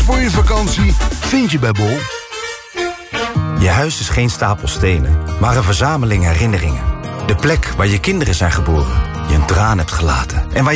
voor je vakantie vind je bij Bol. Je huis is geen stapel stenen, maar een verzameling herinneringen. De plek waar je kinderen zijn geboren, je een traan hebt gelaten en waar